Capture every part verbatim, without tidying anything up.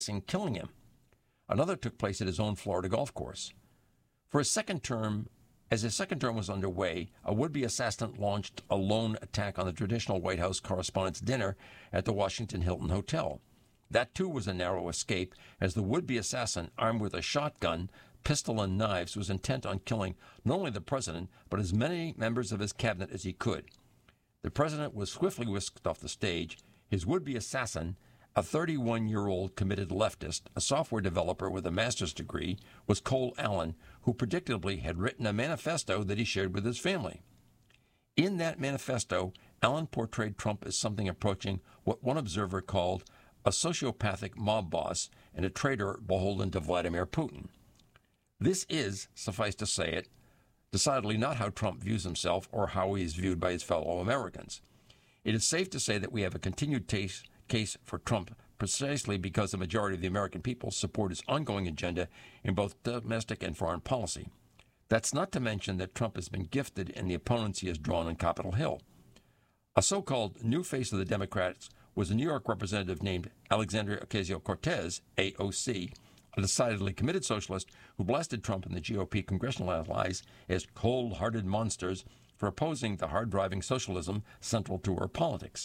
killing him. Another took place at his own Florida golf course. For his second term, as his second term was underway, a would-be assassin launched a lone attack on the traditional White House Correspondents' Dinner at the Washington Hilton Hotel. That, too, was a narrow escape, as the would-be assassin, armed with a shotgun, pistol, and knives, was intent on killing not only the president, but as many members of his cabinet as he could. The president was swiftly whisked off the stage. His would-be assassin, a thirty-one-year-old committed leftist, a software developer with a master's degree, was Cole Allen, who predictably had written a manifesto that he shared with his family. In that manifesto, Allen portrayed Trump as something approaching what one observer called a sociopathic mob boss and a traitor beholden to Vladimir Putin. This is, suffice to say it, decidedly not how Trump views himself or how he is viewed by his fellow Americans. It is safe to say that we have a continued case, case for Trump precisely because the majority of the American people support his ongoing agenda in both domestic and foreign policy. That's not to mention that Trump has been gifted in the opponents he has drawn on Capitol Hill. A so-called new face of the Democrats was a New York representative named Alexandria Ocasio-Cortez, A O C, a decidedly committed socialist who blasted Trump and the G O P congressional allies as cold-hearted monsters for opposing the hard-driving socialism central to her politics.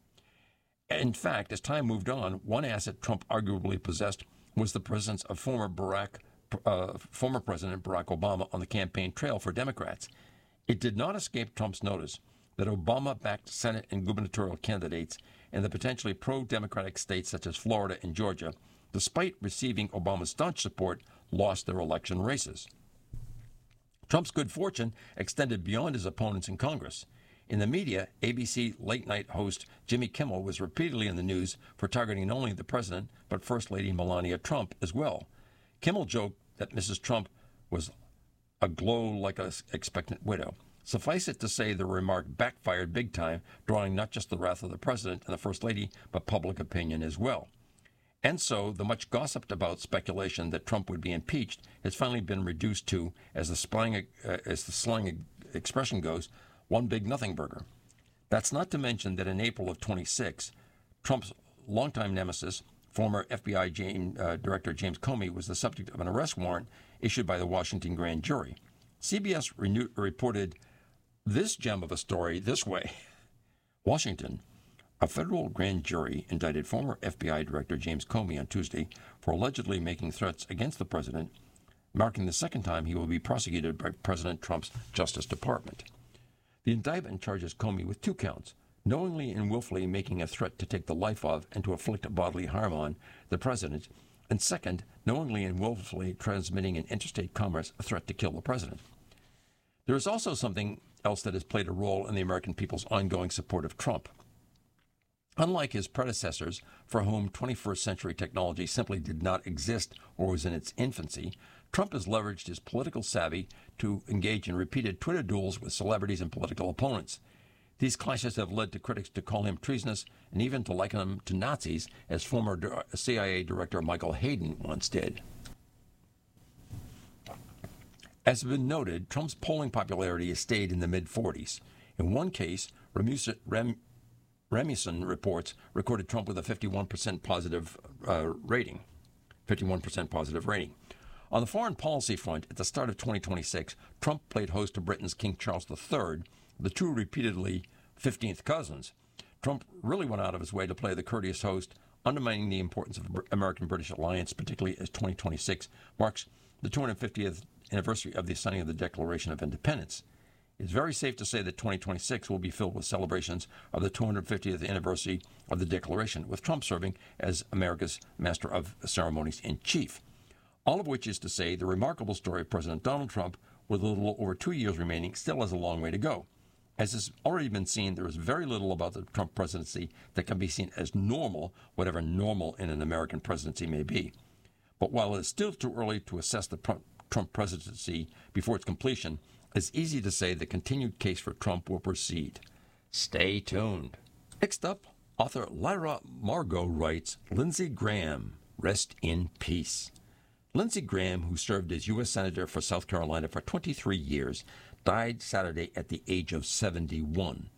In fact, as time moved on, one asset Trump arguably possessed was the presence of former Barack, uh, former President Barack Obama on the campaign trail for Democrats. It did not escape Trump's notice that Obama-backed Senate and gubernatorial candidates in the potentially pro-democratic states such as Florida and Georgia, despite receiving Obama's staunch support, lost their election races. Trump's good fortune extended beyond his opponents in Congress. In the media, A B C late-night host Jimmy Kimmel was repeatedly in the news for targeting not only the president, but First Lady Melania Trump as well. Kimmel joked that Missus Trump was aglow like an expectant widow. Suffice it to say the remark backfired big time, drawing not just the wrath of the president and the First Lady, but public opinion as well. And so the much gossiped about speculation that Trump would be impeached has finally been reduced to, as the slang, uh, as the slang expression goes, one big nothing burger. That's not to mention that in April of twenty-six, Trump's longtime nemesis, former F B I James, uh, Director James Comey, was the subject of an arrest warrant issued by the Washington grand jury. C B S renew- reported this gem of a story this way. Washington. A federal grand jury indicted former F B I Director James Comey on Tuesday for allegedly making threats against the president, marking the second time he will be prosecuted by President Trump's Justice Department. The indictment charges Comey with two counts, knowingly and willfully making a threat to take the life of and to inflict bodily harm on the president, and second, knowingly and willfully transmitting in interstate commerce a threat to kill the president. There is also something else that has played a role in the American people's ongoing support of Trump. Unlike his predecessors, for whom twenty-first century technology simply did not exist or was in its infancy, Trump has leveraged his political savvy to engage in repeated Twitter duels with celebrities and political opponents. These clashes have led to critics to call him treasonous and even to liken him to Nazis, as former C I A Director Michael Hayden once did. As has been noted, Trump's polling popularity has stayed in the mid-forties. In one case, Remusa, Rem, Remuson reports recorded Trump with a fifty-one percent positive uh, rating. fifty-one percent positive rating. On the foreign policy front, at the start of twenty twenty-six, Trump played host to Britain's King Charles the Third, the two repeatedly fifteenth cousins. Trump really went out of his way to play the courteous host, undermining the importance of the American-British alliance, particularly as twenty twenty-six marks the two hundred fiftieth anniversary of the signing of the Declaration of Independence. It's very safe to say that twenty twenty-six will be filled with celebrations of the two hundred fiftieth anniversary of the Declaration, with Trump serving as America's Master of Ceremonies in Chief. All of which is to say the remarkable story of President Donald Trump, with a little over two years remaining, still has a long way to go. As has already been seen, there is very little about the Trump presidency that can be seen as normal, whatever normal in an American presidency may be. But while it is still too early to assess the Trump presidency before its completion, it's easy to say the continued case for Trump will proceed. Stay tuned. Next up, author Lyra Margot writes, Lindsey Graham, rest in peace. Lindsey Graham, who served as U S Senator for South Carolina for twenty-three years, died Saturday at the age of seventy-one.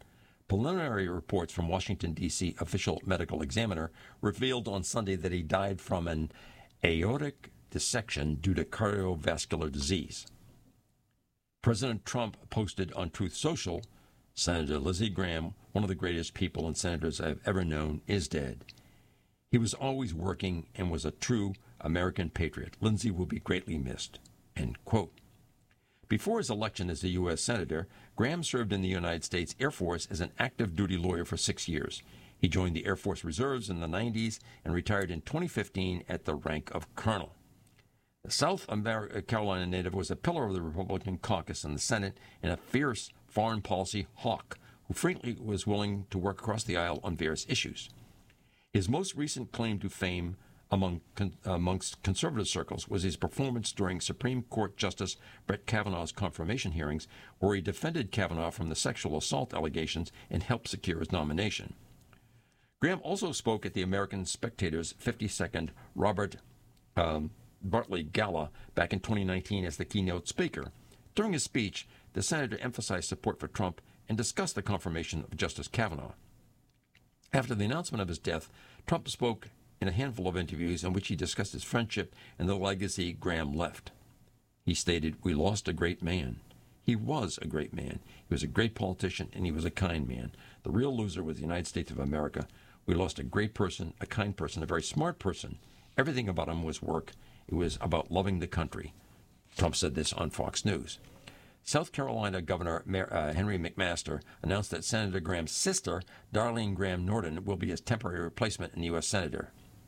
Preliminary reports from Washington, D C official medical examiner revealed on Sunday that he died from an aortic dissection due to cardiovascular disease. President Trump posted on Truth Social, Senator Lindsey Graham, one of the greatest people and senators I've ever known, is dead. He was always working and was a true American patriot. Lindsey will be greatly missed. End quote. Before his election as a U S Senator, Graham served in the United States Air Force as an active duty lawyer for six years. He joined the Air Force Reserves in the nineties and retired in twenty fifteen at the rank of colonel. The South Carolina native was a pillar of the Republican caucus in the Senate and a fierce foreign policy hawk who frequently was willing to work across the aisle on various issues. His most recent claim to fame among con- amongst conservative circles was his performance during Supreme Court Justice Brett Kavanaugh's confirmation hearings, where he defended Kavanaugh from the sexual assault allegations and helped secure his nomination. Graham also spoke at the American Spectator's fifty-second Robert um, Bartley Gala back in twenty nineteen as the keynote speaker. During his speech, the senator emphasized support for Trump and discussed the confirmation of Justice Kavanaugh. After the announcement of his death, Trump spoke in a handful of interviews in which he discussed his friendship and the legacy Graham left. He stated, "We lost a great man. He was a great man. He was a great politician, and he was a kind man. The real loser was the United States of America. We lost a great person, a kind person, a very smart person. Everything about him was work. It was about loving the country." Trump said this on Fox News. South Carolina Governor uh, Henry McMaster announced that Senator Graham's sister, Darlene Graham Norton, will be his temporary replacement in the U S Senator.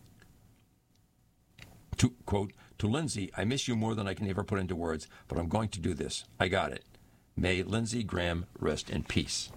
To, quote, "To Lindsey, I miss you more than I can ever put into words, but I'm going to do this. I got it. May Lindsey Graham rest in peace."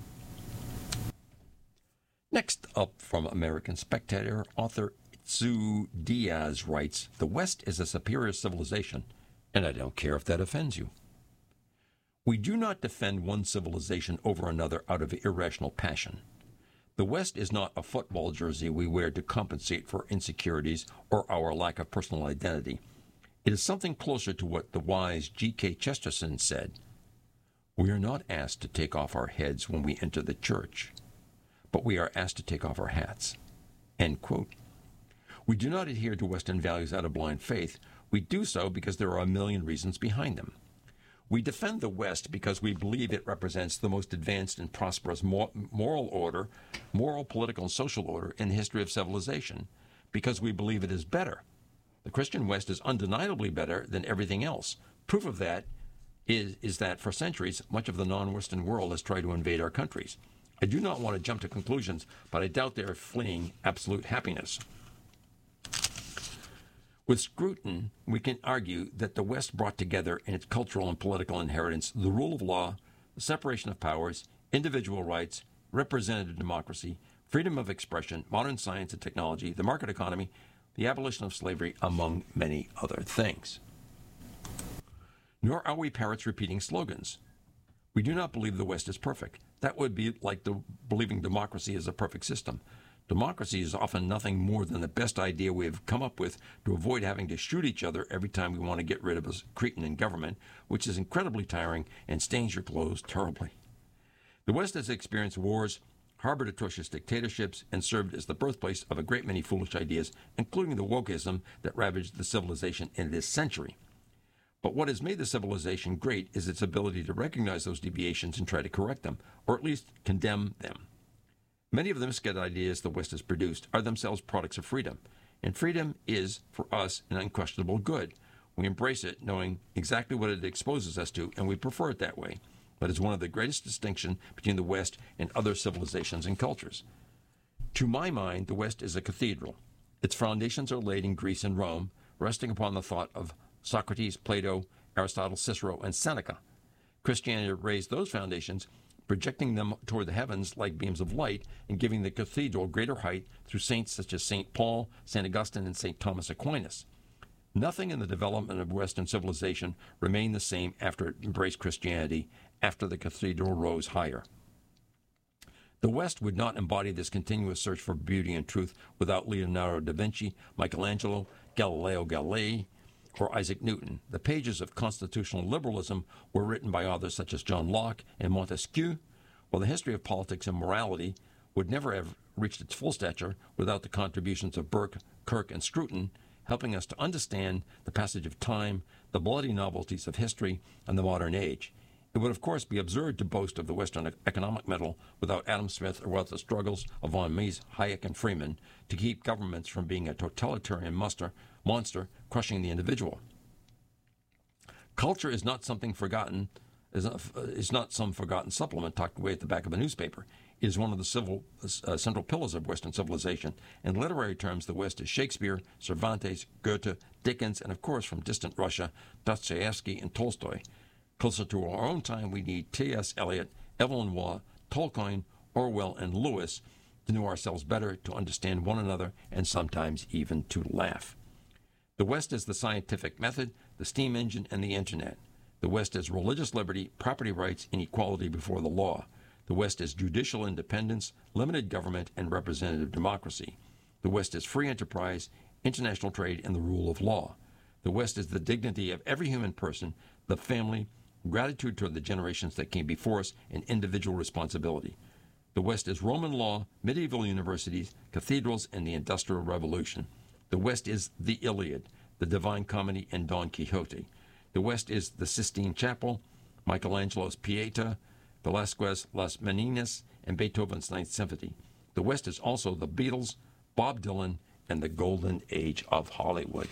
Next up from American Spectator, author Itzu Diaz writes, "The West is a superior civilization, and I don't care if that offends you. We do not defend one civilization over another out of irrational passion. The West is not a football jersey we wear to compensate for insecurities or our lack of personal identity. It is something closer to what the wise G K Chesterton said. We are not asked to take off our heads when we enter the church, but we are asked to take off our hats." End quote. We do not adhere to Western values out of blind faith. We do so because there are a million reasons behind them. We defend the West because we believe it represents the most advanced and prosperous moral order, moral, political, and social order in the history of civilization, because we believe it is better. The Christian West is undeniably better than everything else. Proof of that is, is that for centuries, much of the non-Western world has tried to invade our countries. I do not want to jump to conclusions, but I doubt they are fleeing absolute happiness. With scrutin, we can argue that the West brought together in its cultural and political inheritance the rule of law, the separation of powers, individual rights, representative democracy, freedom of expression, modern science and technology, the market economy, the abolition of slavery, among many other things. Nor are we parrots repeating slogans. We do not believe the West is perfect. That would be like the, believing democracy is a perfect system. Democracy is often nothing more than the best idea we have come up with to avoid having to shoot each other every time we want to get rid of a cretin in government, which is incredibly tiring and stains your clothes terribly. The West has experienced wars, harbored atrocious dictatorships, and served as the birthplace of a great many foolish ideas, including the wokeism that ravaged the civilization in this century. But what has made the civilization great is its ability to recognize those deviations and try to correct them, or at least condemn them. Many of the misguided ideas the West has produced are themselves products of freedom, and freedom is, for us, an unquestionable good. We embrace it, knowing exactly what it exposes us to, and we prefer it that way. That is one of the greatest distinctions between the West and other civilizations and cultures. To my mind, the West is a cathedral. Its foundations are laid in Greece and Rome, resting upon the thought of Socrates, Plato, Aristotle, Cicero, and Seneca. Christianity raised those foundations, projecting them toward the heavens like beams of light and giving the cathedral greater height through saints such as Saint Paul, Saint Augustine, and Saint Thomas Aquinas. Nothing in the development of Western civilization remained the same after it embraced Christianity, after the cathedral rose higher. The West would not embody this continuous search for beauty and truth without Leonardo da Vinci, Michelangelo, Galileo Galilei, or Isaac Newton. The pages of constitutional liberalism were written by authors such as John Locke and Montesquieu, While the history of politics and morality would never have reached its full stature without the contributions of Burke, Kirk, and Scruton, helping us to understand the passage of time, the bloody novelties of history, and the modern age. It would, of course, be absurd to boast of the Western economic model without Adam Smith or without the struggles of von Mises, Hayek, and Freeman to keep governments from being a totalitarian monster, monster crushing the individual. Culture is not something forgotten, is not, is not some forgotten supplement tucked away at the back of a newspaper. It is one of the civil, uh, central pillars of Western civilization. In literary terms, the West is Shakespeare, Cervantes, Goethe, Dickens, and of course, from distant Russia, Dostoevsky and Tolstoy. Closer to our own time, we need T S Eliot, Evelyn Waugh, Tolkien, Orwell, and Lewis to know ourselves better, to understand one another, and sometimes even to laugh. The West is the scientific method, the steam engine, and the Internet. The West is religious liberty, property rights, and equality before the law. The West is judicial independence, limited government, and representative democracy. The West is free enterprise, international trade, and the rule of law. The West is the dignity of every human person, the family, gratitude toward the generations that came before us, and individual responsibility. The West is Roman law, medieval universities, cathedrals, and the Industrial Revolution. The West is the Iliad, the Divine Comedy, and Don Quixote. The West is the Sistine Chapel, Michelangelo's Pieta, Velázquez Las Meninas, and Beethoven's Ninth Symphony. The West is also the Beatles, Bob Dylan, and the golden age of Hollywood.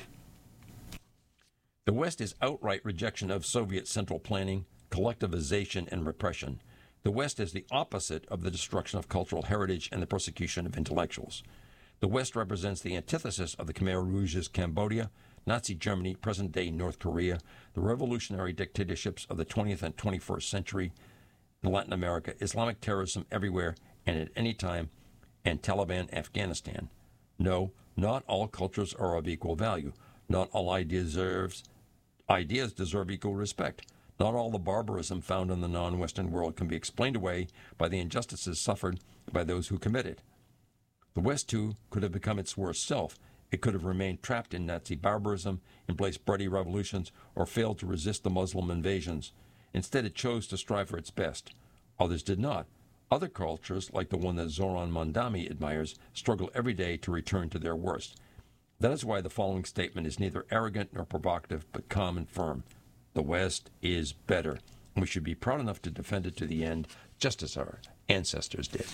The West is outright rejection of Soviet central planning, collectivization, and repression. The West is the opposite of the destruction of cultural heritage and the persecution of intellectuals. The West represents the antithesis of the Khmer Rouge's Cambodia, Nazi Germany, present-day North Korea, the revolutionary dictatorships of the twentieth and twenty-first century in Latin America, Islamic terrorism everywhere and at any time, and Taliban Afghanistan. No, not all cultures are of equal value. Not all ideas deserves, ideas deserve equal respect. Not all the barbarism found in the non-Western world can be explained away by the injustices suffered by those who commit it. The West, too, could have become its worst self. It could have remained trapped in Nazi barbarism, embraced bloody revolutions, or failed to resist the Muslim invasions. Instead, it chose to strive for its best. Others did not. Other cultures, like the one that Zoran Mondani admires, struggle every day to return to their worst. That is why the following statement is neither arrogant nor provocative, but calm and firm. The West is better, and we should be proud enough to defend it to the end, just as our ancestors did.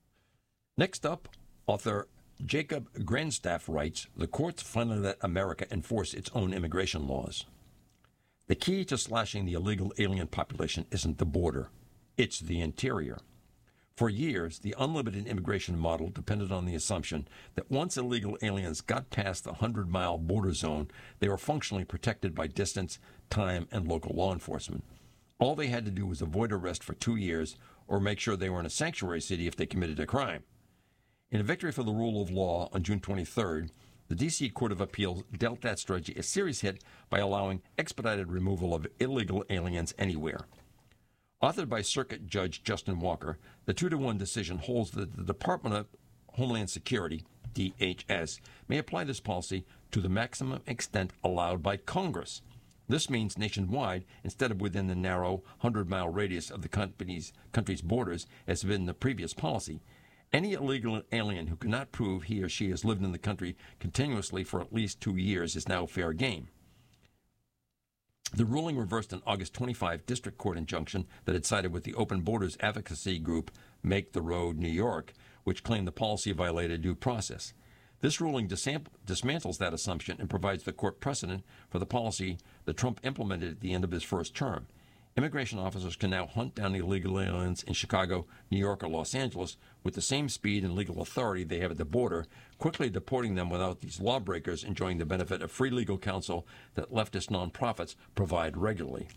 Next up, author Jacob Grandstaff writes, the courts finally let America enforce its own immigration laws. The key to slashing the illegal alien population isn't the border. It's the interior. For years, the unlimited immigration model depended on the assumption that once illegal aliens got past the hundred-mile border zone, they were functionally protected by distance, time, and local law enforcement. All they had to do was avoid arrest for two years or make sure they were in a sanctuary city if they committed a crime. In a victory for the rule of law on June twenty-third, the D C Court of Appeals dealt that strategy a serious hit by allowing expedited removal of illegal aliens anywhere. Authored by Circuit Judge Justin Walker, the two to one decision holds that the Department of Homeland Security, D H S, may apply this policy to the maximum extent allowed by Congress. This means nationwide, instead of within the narrow hundred-mile radius of the country's, country's borders, as had been the previous policy. Any illegal alien who cannot prove he or she has lived in the country continuously for at least two years is now fair game. The ruling reversed an August twenty-fifth district court injunction that had sided with the open borders advocacy group Make the Road New York, which claimed the policy violated due process. This ruling dismantles that assumption and provides the court precedent for the policy that Trump implemented at the end of his first term. Immigration officers can now hunt down illegal aliens in Chicago, New York, or Los Angeles with the same speed and legal authority they have at the border, quickly deporting them without these lawbreakers enjoying the benefit of free legal counsel that leftist nonprofits provide regularly.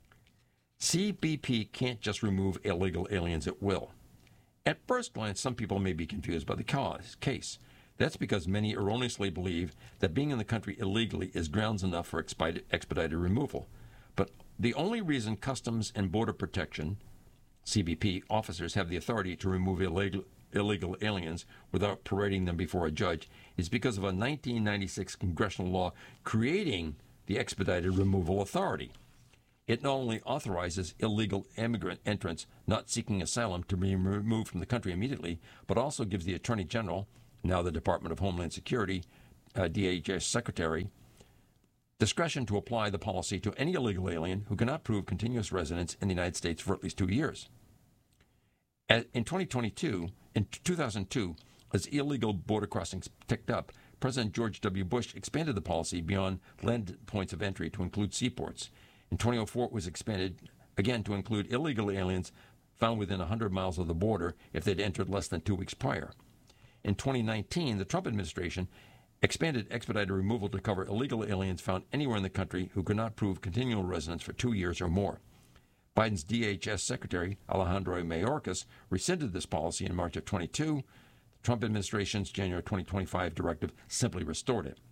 C B P can't just remove illegal aliens at will. At first glance, some people may be confused by the case. That's because many erroneously believe that being in the country illegally is grounds enough for expedited removal. But the only reason Customs and Border Protection, C B P, officers have the authority to remove illegal, illegal aliens without parading them before a judge is because of a nineteen ninety-six congressional law creating the Expedited Removal Authority. It not only authorizes illegal immigrant entrants not seeking asylum to be removed from the country immediately, but also gives the Attorney General, now the Department of Homeland Security, uh, D H S Secretary, discretion to apply the policy to any illegal alien who cannot prove continuous residence in the United States for at least two years. In twenty twenty-two, in two thousand two, as illegal border crossings ticked up, President George W. Bush expanded the policy beyond land points of entry to include seaports. In twenty oh four, it was expanded again to include illegal aliens found within one hundred miles of the border if they'd entered less than two weeks prior. In twenty nineteen, the Trump administration expanded expedited removal to cover illegal aliens found anywhere in the country who could not prove continual residence for two years or more. Biden's D H S Secretary, Alejandro Mayorkas, rescinded this policy in March of twenty-two. The Trump administration's January twenty twenty-five directive simply restored it.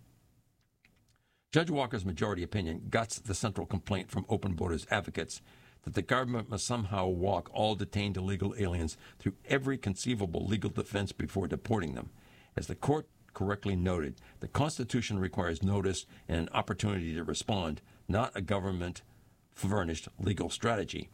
Judge Walker's majority opinion guts the central complaint from Open Borders advocates that the government must somehow walk all detained illegal aliens through every conceivable legal defense before deporting them. As the court correctly noted, the Constitution requires notice and an opportunity to respond, not a government-furnished legal strategy.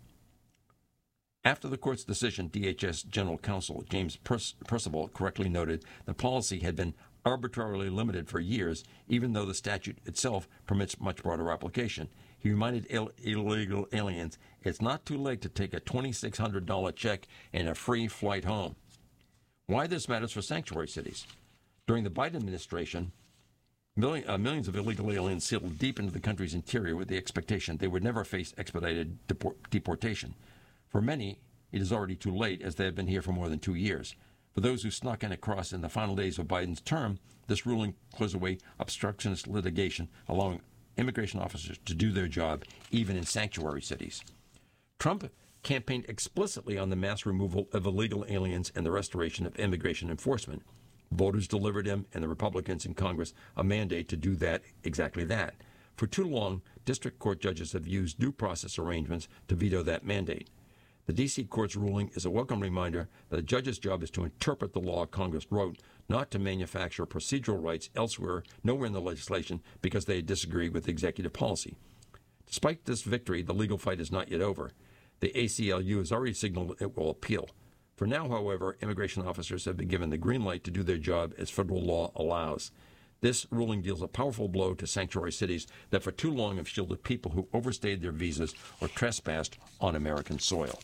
After the court's decision, D H S General Counsel James Percival correctly noted the policy had been arbitrarily limited for years, even though the statute itself permits much broader application. He reminded Ill- illegal aliens it's not too late to take a two thousand six hundred dollars check and a free flight home. Why this matters for sanctuary cities? During the Biden administration, million, uh, millions of illegal aliens settled deep into the country's interior with the expectation they would never face expedited deport- deportation. For many, it is already too late, as they have been here for more than two years. For those who snuck in across in the final days of Biden's term, this ruling clears away obstructionist litigation, allowing immigration officers to do their job, even in sanctuary cities. Trump campaigned explicitly on the mass removal of illegal aliens and the restoration of immigration enforcement. Voters delivered him and the Republicans in Congress a mandate to do that, exactly that. For too long, district court judges have used due process arrangements to veto that mandate. The D C court's ruling is a welcome reminder that a judge's job is to interpret the law Congress wrote, not to manufacture procedural rights elsewhere, nowhere in the legislation, because they disagree with executive policy. Despite this victory, the legal fight is not yet over. The A C L U has already signaled it will appeal. For now, however, immigration officers have been given the green light to do their job as federal law allows. This ruling deals a powerful blow to sanctuary cities that for too long have shielded people who overstayed their visas or trespassed on American soil.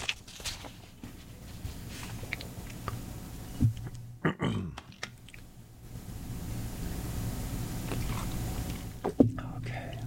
Okay.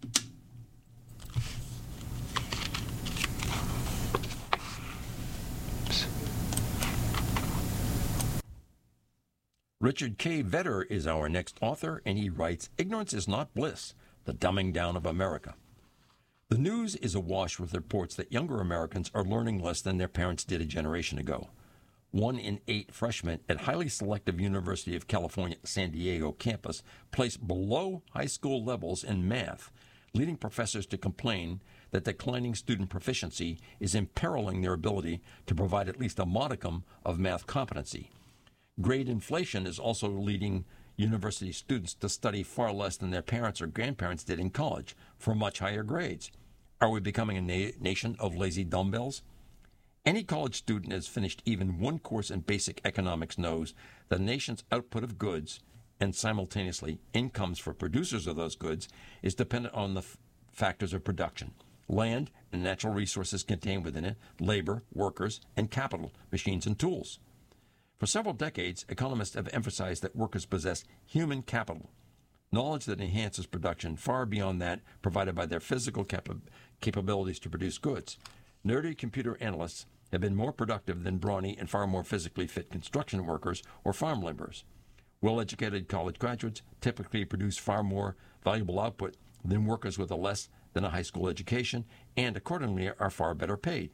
Richard K. Vedder is our next author, and he writes, "Ignorance is not bliss, the dumbing down of America." The news is awash with reports that younger Americans are learning less than their parents did a generation ago. One in eight freshmen at highly selective University of California, San Diego campus place below high school levels in math, leading professors to complain that declining student proficiency is imperiling their ability to provide at least a modicum of math competency. Grade inflation is also leading university students to study far less than their parents or grandparents did in college for much higher grades. Are we becoming a na- nation of lazy dumbbells? Any college student who has finished even one course in basic economics knows that a nation's output of goods and simultaneously incomes for producers of those goods is dependent on the f- factors of production: land and natural resources contained within it, labor, workers, and capital, machines and tools. For several decades, economists have emphasized that workers possess human capital, knowledge that enhances production far beyond that provided by their physical capa- capabilities to produce goods. Nerdy computer analysts have been more productive than brawny and far more physically fit construction workers or farm laborers. Well-educated college graduates typically produce far more valuable output than workers with a less than a high school education, and accordingly are far better paid.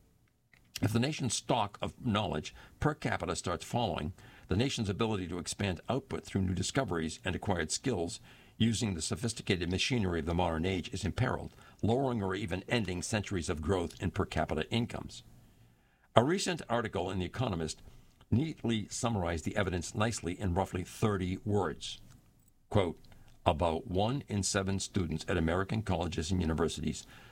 If the nation's stock of knowledge per capita starts falling, the nation's ability to expand output through new discoveries and acquired skills using the sophisticated machinery of the modern age is imperiled, lowering or even ending centuries of growth in per capita incomes. A recent article in The Economist neatly summarized the evidence nicely in roughly thirty words. Quote, "About one in seven students at American colleges and universities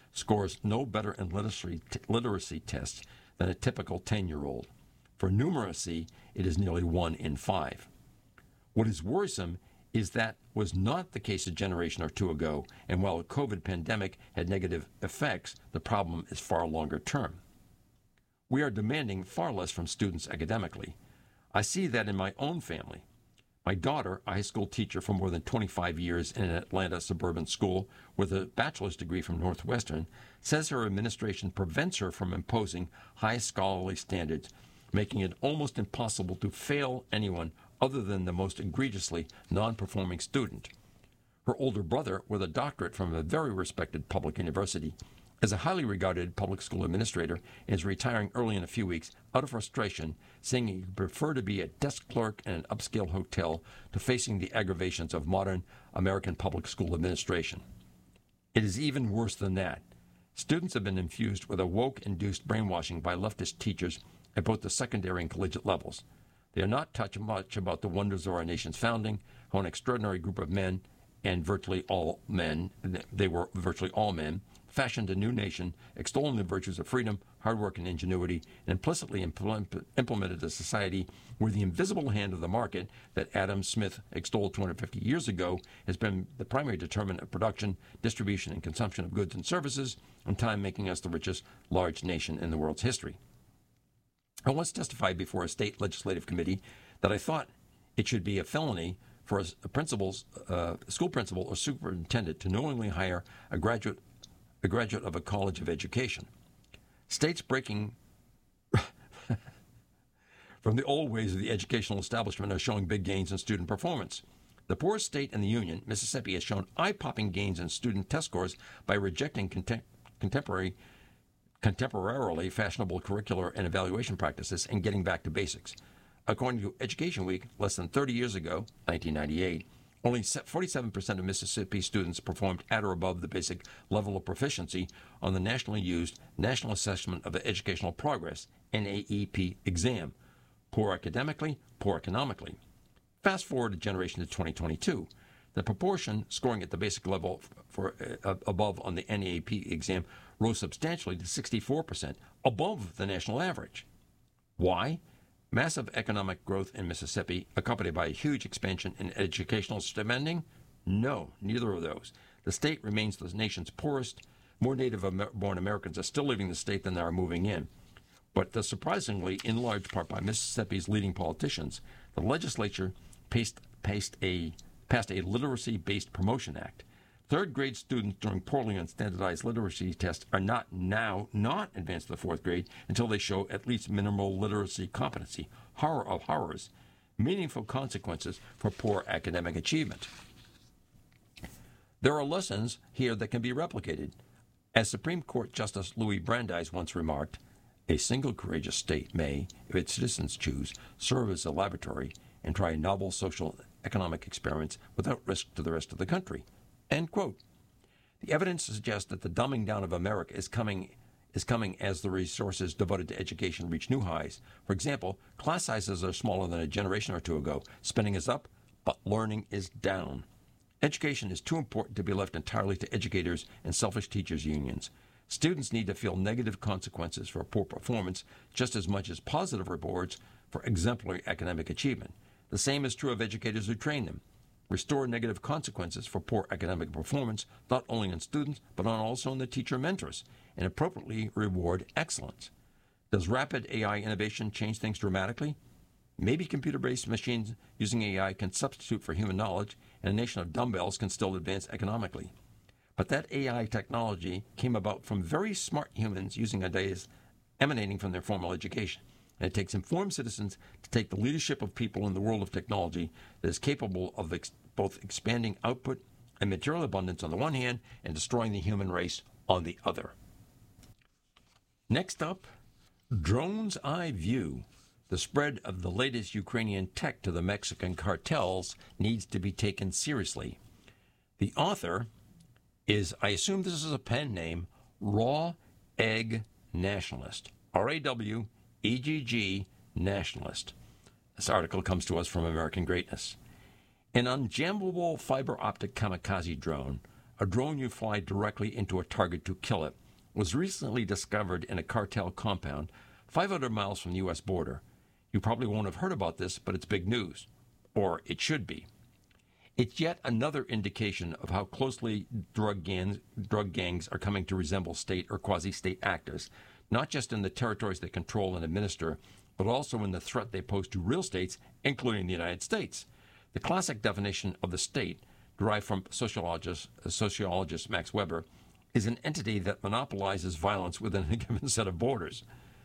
scores no better in literacy, t- literacy tests than a typical ten-year-old. For numeracy, it is nearly one in five. What is worrisome is that was not the case a generation or two ago, and while the COVID pandemic had negative effects, the problem is far longer term. We are demanding far less from students academically. I see that in my own family. My daughter, a high school teacher for more than twenty-five years in an Atlanta suburban school with a bachelor's degree from Northwestern, says her administration prevents her from imposing high scholarly standards, making it almost impossible to fail anyone other than the most egregiously non-performing student. Her older brother, with a doctorate from a very respected public university, is a highly regarded public school administrator and is retiring early in a few weeks out of frustration, saying he would prefer to be a desk clerk in an upscale hotel to facing the aggravations of modern American public school administration. It is even worse than that. Students have been infused with a woke-induced brainwashing by leftist teachers at both the secondary and collegiate levels. They are not touched much about the wonders of our nation's founding, how an extraordinary group of men, and virtually all men, they were virtually all men, fashioned a new nation, extolling the virtues of freedom, hard work, and ingenuity, and implicitly impl- implemented a society where the invisible hand of the market that Adam Smith extolled two hundred fifty years ago has been the primary determinant of production, distribution, and consumption of goods and services, in time making us the richest large nation in the world's history. I once testified before a state legislative committee that I thought it should be a felony for a principal's, uh, school principal or superintendent to knowingly hire a graduate, a graduate of a college of education. States breaking from the old ways of the educational establishment are showing big gains in student performance. The poorest state in the Union, Mississippi, has shown eye-popping gains in student test scores by rejecting contem- contemporary contemporarily fashionable curricular and evaluation practices and getting back to basics. According to Education Week, less than thirty years ago, nineteen ninety-eight, only forty-seven percent of Mississippi students performed at or above the basic level of proficiency on the nationally used National Assessment of Educational Progress, N A E P, exam. Poor academically, poor economically. Fast forward a generation to twenty twenty-two. The proportion scoring at the basic level for uh, above on the N A E P exam rose substantially to sixty-four percent, above the national average. Why? Massive economic growth in Mississippi, accompanied by a huge expansion in educational spending? No, neither of those. The state remains the nation's poorest. More native-born Americans are still leaving the state than are moving in. But the surprisingly, in large part by Mississippi's leading politicians, the legislature passed, passed a, passed a Literacy-Based Promotion Act. Third-grade students doing poorly on standardized literacy tests are not now not advanced to the fourth grade until they show at least minimal literacy competency. Horror of horrors. Meaningful consequences for poor academic achievement. There are lessons here that can be replicated. As Supreme Court Justice Louis Brandeis once remarked, a single courageous state may, if its citizens choose, serve as a laboratory and try novel social economic experiments without risk to the rest of the country. End quote. The evidence suggests that the dumbing down of America is coming is coming as the resources devoted to education reach new highs. For example, class sizes are smaller than a generation or two ago. Spending is up, but learning is down. Education is too important to be left entirely to educators and selfish teachers' unions. Students need to feel negative consequences for poor performance just as much as positive rewards for exemplary academic achievement. The same is true of educators who train them. Restore negative consequences for poor academic performance, not only in students, but on also in the teacher mentors, and appropriately reward excellence. Does rapid A I innovation change things dramatically? Maybe computer-based machines using A I can substitute for human knowledge, and a nation of dumbbells can still advance economically. But that A I technology came about from very smart humans using ideas emanating from their formal education. And it takes informed citizens to take the leadership of people in the world of technology that is capable of ex- both expanding output and material abundance on the one hand and destroying the human race on the other. Next up, Drone's Eye View. The spread of the latest Ukrainian tech to the Mexican cartels needs to be taken seriously. The author is, I assume this is a pen name, Raw Egg Nationalist. R A W E G G Nationalist. This article comes to us from American Greatness. An unjammable fiber optic kamikaze drone, a drone you fly directly into a target to kill it, was recently discovered in a cartel compound five hundred miles from the U S border. You probably won't have heard about this, but it's big news. Or it should be. It's yet another indication of how closely drug gangs, drug gangs are coming to resemble state or quasi-state actors, not just in the territories they control and administer, but also in the threat they pose to real states, including the United States. The classic definition of the state, derived from sociologist, sociologist Max Weber, is an entity that monopolizes violence within a given set of borders.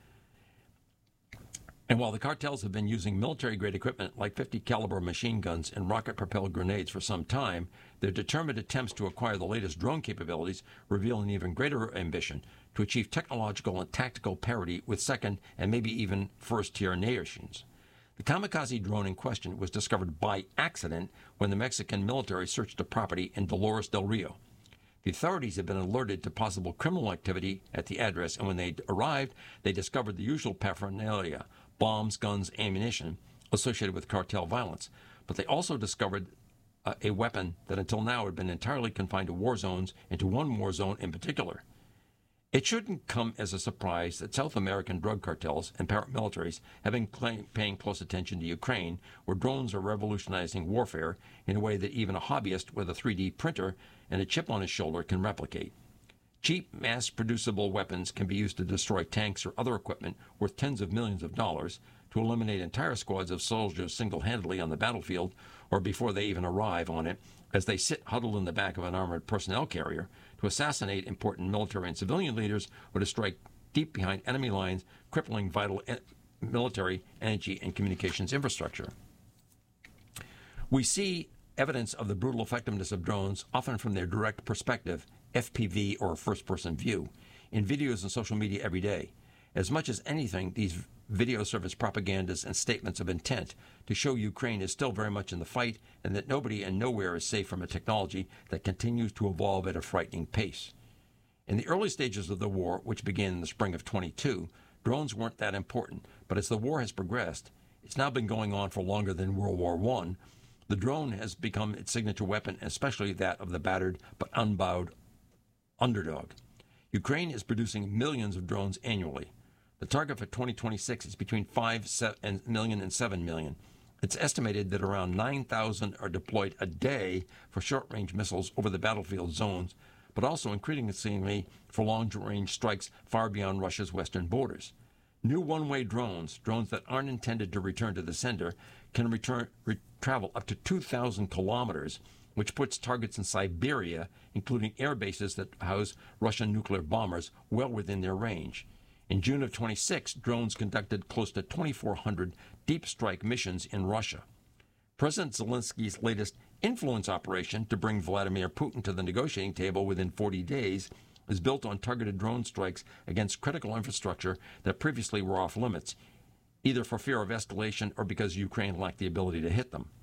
And while the cartels have been using military-grade equipment like fifty caliber machine guns and rocket-propelled grenades for some time, their determined attempts to acquire the latest drone capabilities reveal an even greater ambition to achieve technological and tactical parity with second and maybe even first-tier nations. The kamikaze drone in question was discovered by accident when the Mexican military searched a property in Dolores del Rio. The authorities had been alerted to possible criminal activity at the address, and when they arrived, they discovered the usual paraphernalia: bombs, guns, ammunition associated with cartel violence. But they also discovered uh, a weapon that until now had been entirely confined to war zones, and to one war zone in particular. It shouldn't come as a surprise that South American drug cartels and paramilitaries have been claim, paying close attention to Ukraine, where drones are revolutionizing warfare in a way that even a hobbyist with a three D printer and a chip on his shoulder can replicate. Cheap, mass-producible weapons can be used to destroy tanks or other equipment worth tens of millions of dollars, to eliminate entire squads of soldiers single-handedly on the battlefield or before they even arrive on it, as they sit huddled in the back of an armored personnel carrier, to assassinate important military and civilian leaders, or to strike deep behind enemy lines, crippling vital e- military, energy, and communications infrastructure. We see evidence of the brutal effectiveness of drones, often from their direct perspective, F P V or first-person view, in videos and social media every day. As much as anything, these videos serve as propagandas and statements of intent to show Ukraine is still very much in the fight and that nobody and nowhere is safe from a technology that continues to evolve at a frightening pace. In the early stages of the war, which began in the spring of twenty-two, drones weren't that important, but as the war has progressed, it's now been going on for longer than World War One, the drone has become its signature weapon, especially that of the battered but unbowed underdog. Ukraine is producing millions of drones annually. The target for twenty twenty-six is between five million and seven million. It's estimated that around nine thousand are deployed a day for short-range missiles over the battlefield zones, but also increasingly for long-range strikes far beyond Russia's western borders. New one-way drones, drones that aren't intended to return to the sender, can return, re- travel up to two thousand kilometers, which puts targets in Siberia, including air bases that house Russian nuclear bombers, well within their range. In June of twenty-six, drones conducted close to twenty-four hundred deep strike missions in Russia. President Zelensky's latest influence operation to bring Vladimir Putin to the negotiating table within forty days is built on targeted drone strikes against critical infrastructure that previously were off limits, either for fear of escalation or because Ukraine lacked the ability to hit them.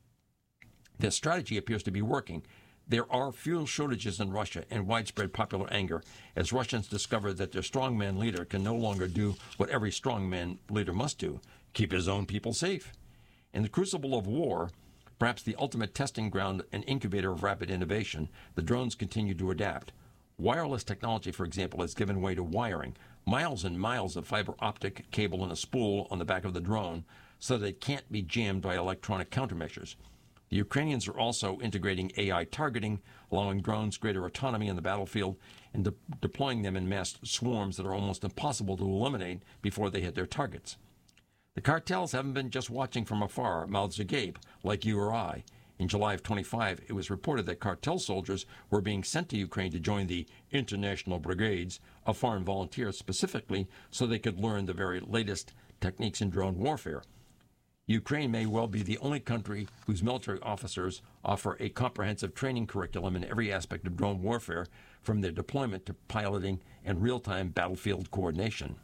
This strategy appears to be working. There are fuel shortages in Russia and widespread popular anger as Russians discover that their strongman leader can no longer do what every strongman leader must do: keep his own people safe. In the crucible of war, perhaps the ultimate testing ground and incubator of rapid innovation, the drones continue to adapt. Wireless technology, for example, has given way to wiring, miles and miles of fiber optic cable and a spool on the back of the drone so that it can't be jammed by electronic countermeasures. The Ukrainians are also integrating A I targeting, allowing drones greater autonomy in the battlefield, and de- deploying them in mass swarms that are almost impossible to eliminate before they hit their targets. The cartels haven't been just watching from afar, mouths agape, like you or I. In July of twenty-five, it was reported that cartel soldiers were being sent to Ukraine to join the international brigades of foreign volunteers specifically so they could learn the very latest techniques in drone warfare. Ukraine may well be the only country whose military officers offer a comprehensive training curriculum in every aspect of drone warfare, from their deployment to piloting and real-time battlefield coordination.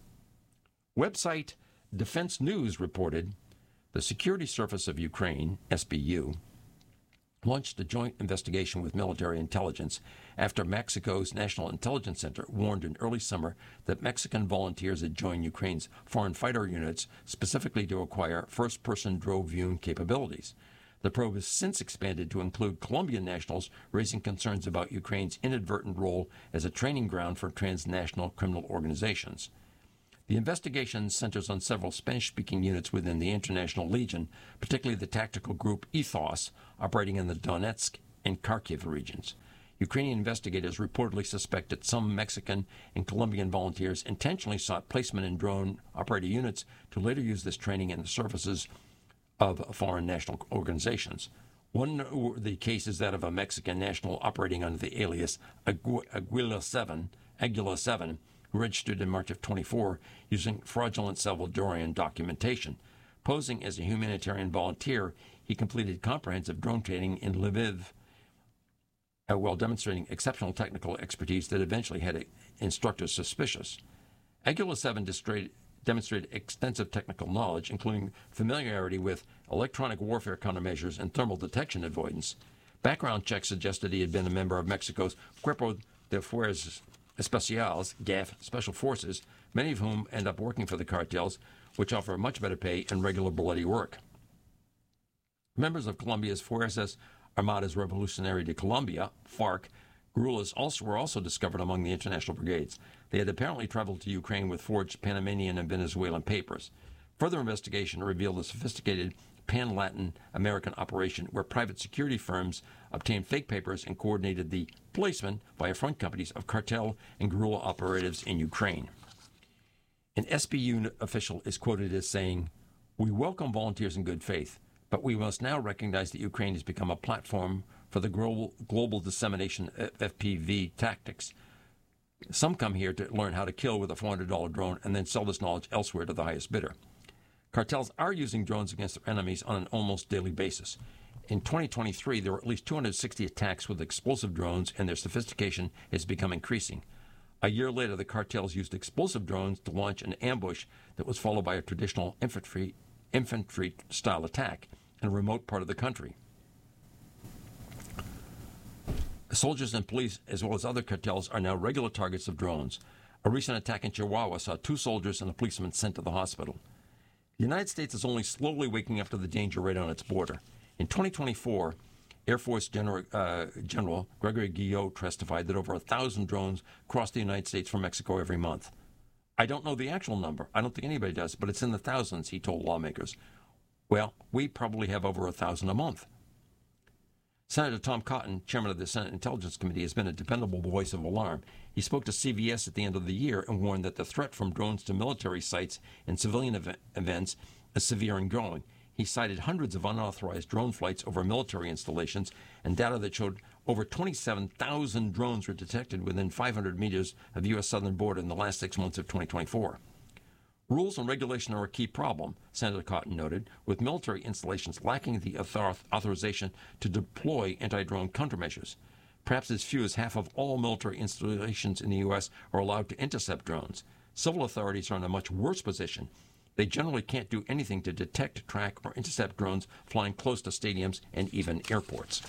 Website Defense News reported the Security Service of Ukraine, S B U, launched a joint investigation with military intelligence after Mexico's National Intelligence Center warned in early summer that Mexican volunteers had joined Ukraine's foreign fighter units specifically to acquire first-person drone viewing capabilities. The probe has since expanded to include Colombian nationals, raising concerns about Ukraine's inadvertent role as a training ground for transnational criminal organizations. The investigation centers on several Spanish-speaking units within the International Legion, particularly the tactical group Ethos, operating in the Donetsk and Kharkiv regions. Ukrainian investigators reportedly suspect that some Mexican and Colombian volunteers intentionally sought placement in drone-operated units to later use this training in the services of foreign national organizations. One of the case is that of a Mexican national operating under the alias Agu- Aguila seven, Aguila seven, who registered in March of twenty-four using fraudulent Salvadorian documentation. Posing as a humanitarian volunteer, he completed comprehensive drone training in Lviv, uh, while demonstrating exceptional technical expertise that eventually had instructors suspicious. Aguila seven demonstrated demonstrated extensive technical knowledge, including familiarity with electronic warfare countermeasures and thermal detection avoidance. Background checks suggested he had been a member of Mexico's Cuerpo de Fuerzas Especiales, G A F, Special Forces, many of whom end up working for the cartels, which offer much better pay and regular bloody work. Members of Colombia's Fuerzas Armadas Revolucionaria de Colombia, FARC, guerrillas also were also discovered among the international brigades. They had apparently traveled to Ukraine with forged Panamanian and Venezuelan papers. Further investigation revealed a sophisticated pan-Latin American operation where private security firms obtained fake papers and coordinated the placement via front companies of cartel and guerrilla operatives in Ukraine. An S B U official is quoted as saying, "We welcome volunteers in good faith, but we must now recognize that Ukraine has become a platform for the global, global dissemination of F P V tactics. Some come here to learn how to kill with a four hundred dollars drone and then sell this knowledge elsewhere to the highest bidder." Cartels are using drones against their enemies on an almost daily basis. In twenty twenty-three, there were at least two hundred sixty attacks with explosive drones, and their sophistication has become increasing. A year later, the cartels used explosive drones to launch an ambush that was followed by a traditional infantry, infantry-style attack in a remote part of the country. Soldiers and police, as well as other cartels, are now regular targets of drones. A recent attack in Chihuahua saw two soldiers and a policeman sent to the hospital. The United States is only slowly waking up to the danger right on its border. In twenty twenty-four, Air Force General, uh, General Gregory Guillot testified that over a thousand drones cross the United States from Mexico every month. I don't know the actual number. I don't think anybody does, but it's in the thousands, he told lawmakers. Well, we probably have over a thousand a month. Senator Tom Cotton, chairman of the Senate Intelligence Committee, has been a dependable voice of alarm. He spoke to C B S at the end of the year and warned that the threat from drones to military sites and civilian ev- events is severe and growing. He cited hundreds of unauthorized drone flights over military installations and data that showed over twenty-seven thousand drones were detected within five hundred meters of the U S southern border in the last six months of twenty twenty-four. Rules and regulation are a key problem, Senator Cotton noted, with military installations lacking the author- authorization to deploy anti-drone countermeasures. Perhaps as few as half of all military installations in the U S are allowed to intercept drones. Civil authorities are in a much worse position. They generally can't do anything to detect, track, or intercept drones flying close to stadiums and even airports.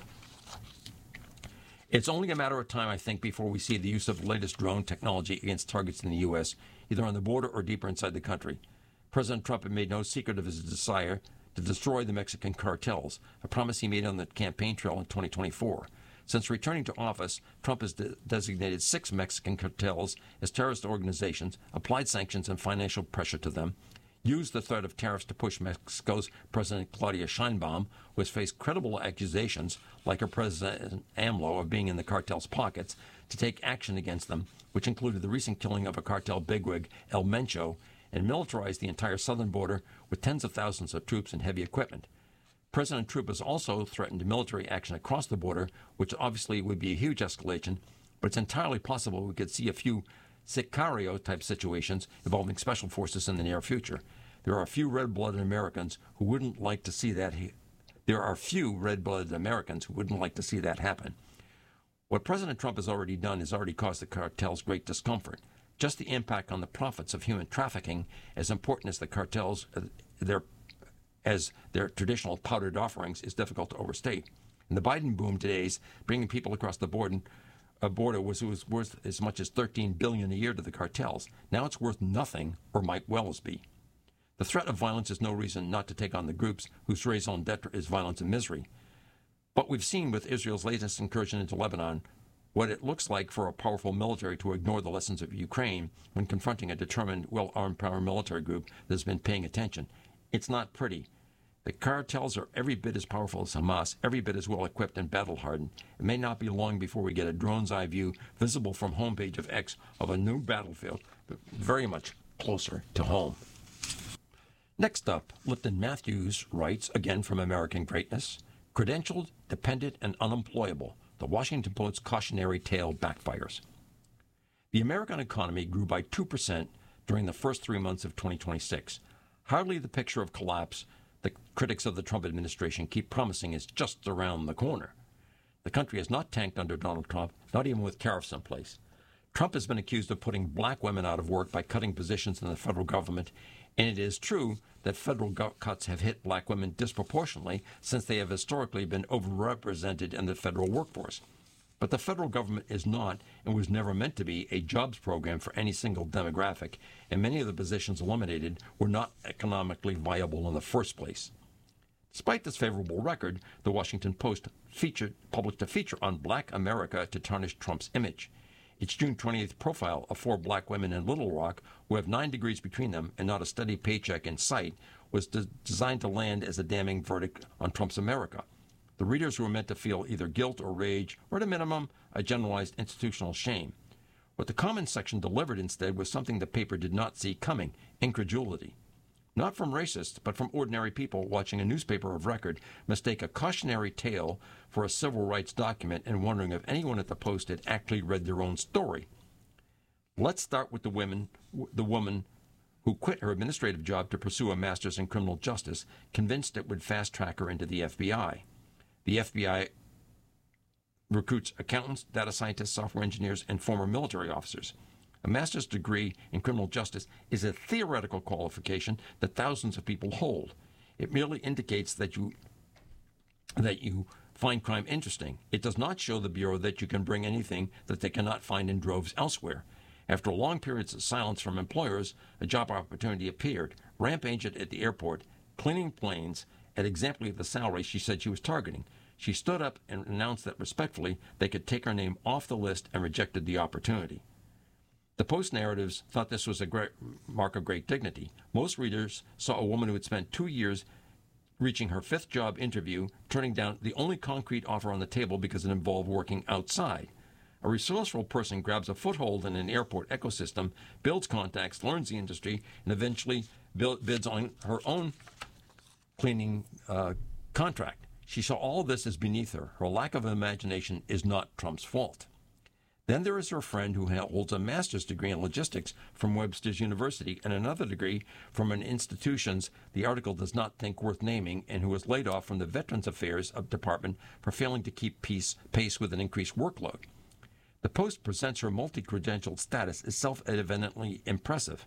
It's only a matter of time, I think, before we see the use of the latest drone technology against targets in the U S, either on the border or deeper inside the country. President Trump had made no secret of his desire to destroy the Mexican cartels, a promise he made on the campaign trail in twenty twenty-four. Since returning to office, Trump has de- designated six Mexican cartels as terrorist organizations, applied sanctions and financial pressure to them, used the threat of tariffs to push Mexico's President Claudia Sheinbaum, who has faced credible accusations, like her President AMLO, of being in the cartel's pockets, to take action against them, which included the recent killing of a cartel bigwig, El Mencho, and militarized the entire southern border with tens of thousands of troops and heavy equipment. President Trump has also threatened military action across the border, which obviously would be a huge escalation, but it's entirely possible we could see a few Sicario-type situations involving special forces in the near future. There are a few red-blooded Americans who wouldn't like to see that. He- there are few red-blooded Americans who wouldn't like to see that happen. What President Trump has already done has already caused the cartels great discomfort. Just the impact on the profits of human trafficking, as important as the cartels, uh, their, as their traditional powdered offerings, is difficult to overstate. And the Biden boom today is bringing people across the border. A border was, was worth as much as thirteen billion dollars a year to the cartels. Now it's worth nothing, or might well be. The threat of violence is no reason not to take on the groups whose raison d'etre is violence and misery. But we've seen with Israel's latest incursion into Lebanon what it looks like for a powerful military to ignore the lessons of Ukraine when confronting a determined, well-armed paramilitary group that has been paying attention. It's not pretty. The cartels are every bit as powerful as Hamas, every bit as well-equipped and battle-hardened. It may not be long before we get a drone's-eye view visible from homepage of X of a new battlefield, but very much closer to home. Next up, Lipton Matthews writes, again from American Greatness, credentialed, dependent, and unemployable. The Washington Post's cautionary tale backfires. The American economy grew by two percent during the first three months of twenty twenty-six. Hardly the picture of collapse the critics of the Trump administration keep promising is just around the corner. The country has not tanked under Donald Trump, not even with tariffs in place. Trump has been accused of putting black women out of work by cutting positions in the federal government, and it is true that federal cuts have hit black women disproportionately since they have historically been overrepresented in the federal workforce. But the federal government is not, and was never meant to be, a jobs program for any single demographic, and many of the positions eliminated were not economically viable in the first place. Despite this favorable record, the Washington Post featured, published a feature on Black America to tarnish Trump's image. Its June twentieth profile of four black women in Little Rock, who have nine degrees between them and not a steady paycheck in sight, was de- designed to land as a damning verdict on Trump's America. The readers were meant to feel either guilt or rage, or at a minimum, a generalized institutional shame. What the comments section delivered instead was something the paper did not see coming: incredulity. Not from racists, but from ordinary people watching a newspaper of record mistake a cautionary tale for a civil rights document and wondering if anyone at the Post had actually read their own story. Let's start with the women, the woman who quit her administrative job to pursue a master's in criminal justice, convinced it would fast-track her into the F B I. The F B I recruits accountants, data scientists, software engineers, and former military officers. A master's degree in criminal justice is a theoretical qualification that thousands of people hold. It merely indicates that you that you find crime interesting. It does not show the Bureau that you can bring anything that they cannot find in droves elsewhere. After long periods of silence from employers, a job opportunity appeared. Ramp agent at the airport, cleaning planes, at exactly the salary she said she was targeting. She stood up and announced that respectfully they could take her name off the list and rejected the opportunity. The Post narratives thought this was a great mark of great dignity. Most readers saw a woman who had spent two years reaching her fifth job interview, turning down the only concrete offer on the table because it involved working outside. A resourceful person grabs a foothold in an airport ecosystem, builds contacts, learns the industry, and eventually build, bids on her own cleaning uh, contract. She saw all this as beneath her. Her lack of imagination is not Trump's fault. Then there is her friend who holds a master's degree in logistics from Webster's University and another degree from an institution's the article does not think worth naming, and who was laid off from the Veterans Affairs Department for failing to keep peace, pace with an increased workload. The Post presents her multi-credentialed status as self-evidently impressive.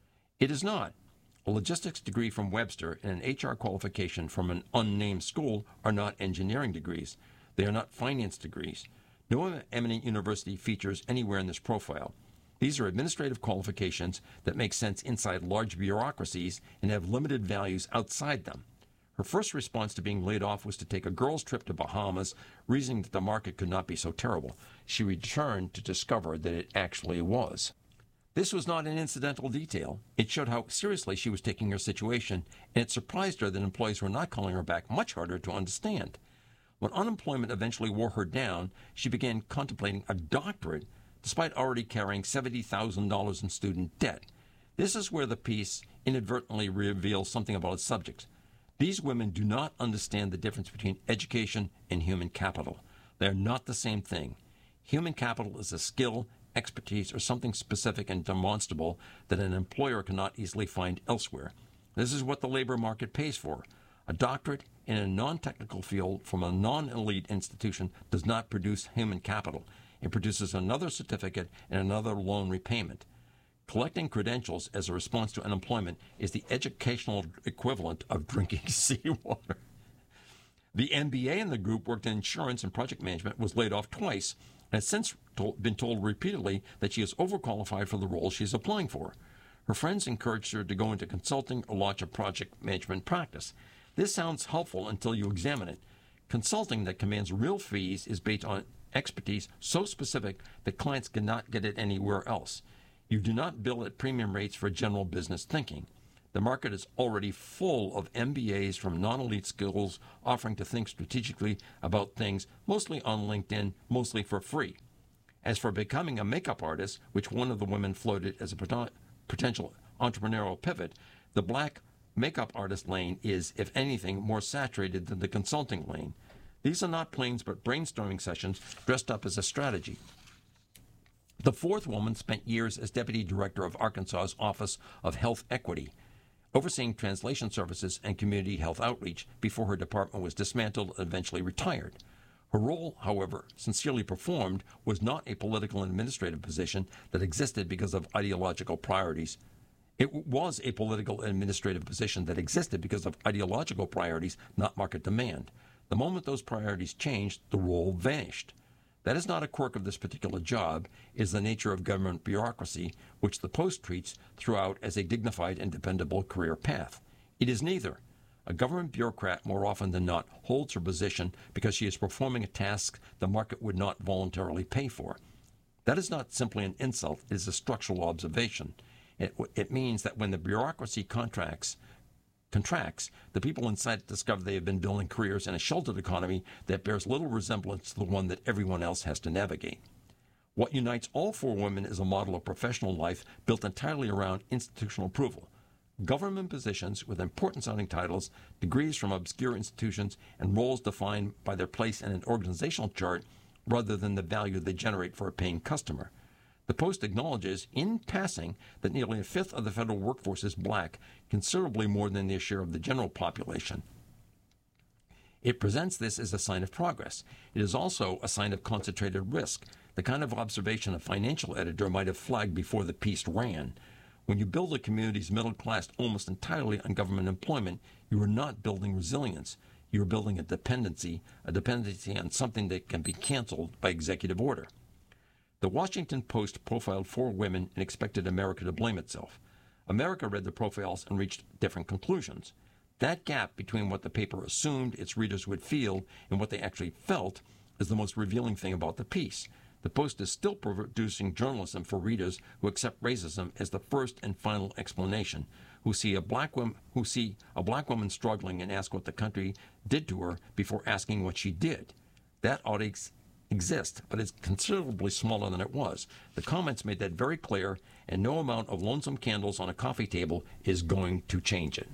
It is not. A logistics degree from Webster and an H R qualification from an unnamed school are not engineering degrees. They are not finance degrees. No eminent university features anywhere in this profile. These are administrative qualifications that make sense inside large bureaucracies and have limited values outside them. Her first response to being laid off was to take a girl's trip to Bahamas, reasoning that the market could not be so terrible. She returned to discover that it actually was. This was not an incidental detail. It showed how seriously she was taking her situation, and it surprised her that employees were not calling her back much harder to understand. When unemployment eventually wore her down, she began contemplating a doctorate despite already carrying seventy thousand dollars in student debt. This is where the piece inadvertently reveals something about its subjects. These women do not understand the difference between education and human capital. They are not the same thing. Human capital is a skill, expertise, or something specific and demonstrable that an employer cannot easily find elsewhere. This is what the labor market pays for. A doctorate in a non-technical field from a non-elite institution does not produce human capital. It produces another certificate and another loan repayment. Collecting credentials as a response to unemployment is the educational equivalent of drinking seawater. The M B A in the group worked in insurance and project management, was laid off twice, and has since told, been told repeatedly that she is overqualified for the role she is applying for. Her friends encouraged her to go into consulting or launch a project management practice. This sounds helpful until you examine it. Consulting that commands real fees is based on expertise so specific that clients cannot get it anywhere else. You do not bill at premium rates for general business thinking. The market is already full of M B As from non-elite schools offering to think strategically about things, mostly on LinkedIn, mostly for free. As for becoming a makeup artist, which one of the women floated as a pot- potential entrepreneurial pivot, the black makeup artist lane is, if anything, more saturated than the consulting lane. These are not planes but brainstorming sessions dressed up as a strategy. The fourth woman spent years as deputy director of Arkansas's Office of Health Equity, overseeing translation services and community health outreach before her department was dismantled and eventually retired. Her role, however, sincerely performed, was not a political and administrative position that existed because of ideological priorities. It was a political and administrative position that existed because of ideological priorities, not market demand. The moment those priorities changed, the role vanished. That is not a quirk of this particular job. It is the nature of government bureaucracy, which the Post treats throughout as a dignified and dependable career path. It is neither. A government bureaucrat, more often than not, holds her position because she is performing a task the market would not voluntarily pay for. That is not simply an insult. It is a structural observation. It, it means that when the bureaucracy contracts, contracts, the people inside discover they have been building careers in a sheltered economy that bears little resemblance to the one that everyone else has to navigate. What unites all four women is a model of professional life built entirely around institutional approval. Government positions with important-sounding titles, degrees from obscure institutions, and roles defined by their place in an organizational chart rather than the value they generate for a paying customer. The Post acknowledges, in passing, that nearly a fifth of the federal workforce is black, considerably more than their share of the general population. It presents this as a sign of progress. It is also a sign of concentrated risk, the kind of observation a financial editor might have flagged before the piece ran. When you build a community's middle class almost entirely on government employment, you are not building resilience. You are building a dependency, a dependency on something that can be canceled by executive order. The Washington Post profiled four women and expected America to blame itself. America read the profiles and reached different conclusions. That gap between what the paper assumed its readers would feel and what they actually felt is the most revealing thing about the piece. The Post is still producing journalism for readers who accept racism as the first and final explanation, who see a black woman, who see a black woman struggling and ask what the country did to her before asking what she did. That audience exists, but it's considerably smaller than it was. The comments made that very clear, and no amount of lonesome candles on a coffee table is going to change it.